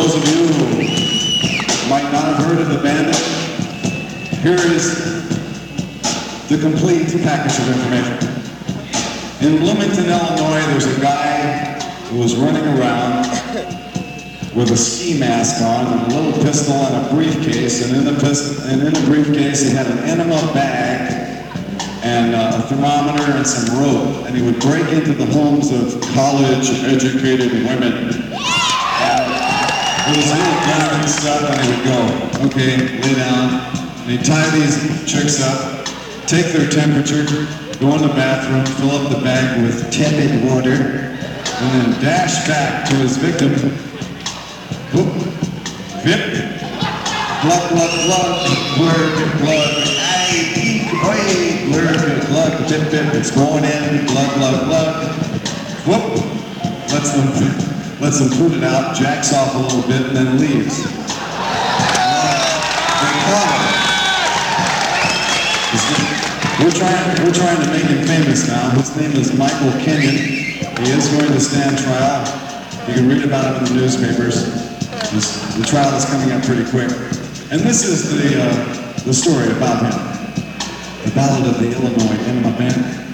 those of you who might not have heard of the Bandit, here is the complete package of information. In Bloomington, Illinois, there's a guy who was running around with a ski mask on and a little pistol and a briefcase, and in the briefcase he had an enema bag and a thermometer and some rope, and he would break into the homes of college-educated women. With his little gun and stuff, and he would go, okay, lay down, and he'd tie these chicks up, take their temperature, go in the bathroom, fill up the bag with tepid water, and then dash back to his victim. Whoop, vip, blood, blood, blood, blurb, blood, aye, oi, blurb, blood, vip, vip, it's going in, blood, blood, blood, whoop, lets them put it out, jacks off a little bit, and then leaves. We're trying to make him famous now. His name is Michael Kenyon. He is going to stand trial. You can read about it in the newspapers. The trial is coming up pretty quick. And this is the story about him. The Ballad of the Illinois Enema Bandit.